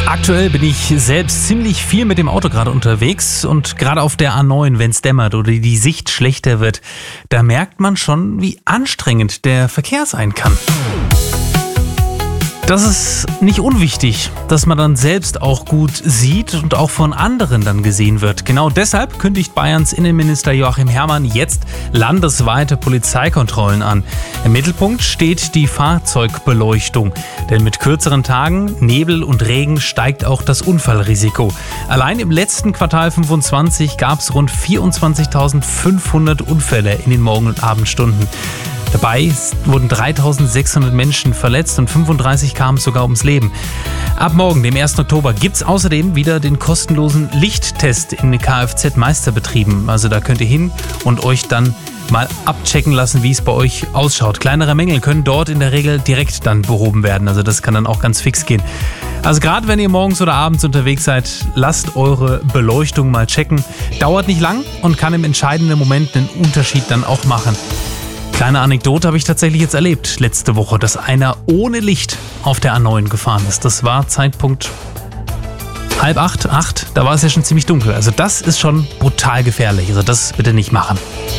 Aktuell bin ich selbst ziemlich viel mit dem Auto gerade unterwegs und gerade auf der A9, wenn es dämmert oder die Sicht schlechter wird, da merkt man schon, wie anstrengend der Verkehr sein kann. Das ist nicht unwichtig, dass man dann selbst auch gut sieht und auch von anderen dann gesehen wird. Genau deshalb kündigt Bayerns Innenminister Joachim Herrmann jetzt landesweite Polizeikontrollen an. Im Mittelpunkt steht die Fahrzeugbeleuchtung. Denn mit kürzeren Tagen, Nebel und Regen steigt auch das Unfallrisiko. Allein im letzten Quartal 25 gab es rund 24.500 Unfälle in den Morgen- und Abendstunden. Dabei wurden 3.600 Menschen verletzt und 35 kamen sogar ums Leben. Ab morgen, dem 1. Oktober, gibt es außerdem wieder den kostenlosen Lichttest in den Kfz-Meisterbetrieben. Also da könnt ihr hin und euch dann mal abchecken lassen, wie es bei euch ausschaut. Kleinere Mängel können dort in der Regel direkt dann behoben werden. Also das kann dann auch ganz fix gehen. Also gerade wenn ihr morgens oder abends unterwegs seid, lasst eure Beleuchtung mal checken. Dauert nicht lang und kann im entscheidenden Moment einen Unterschied dann auch machen. Kleine Anekdote habe ich tatsächlich jetzt erlebt letzte Woche, dass einer ohne Licht auf der A9 gefahren ist. Das war Zeitpunkt 7:30, 8, da war es ja schon ziemlich dunkel. Also das ist schon brutal gefährlich. Also das bitte nicht machen.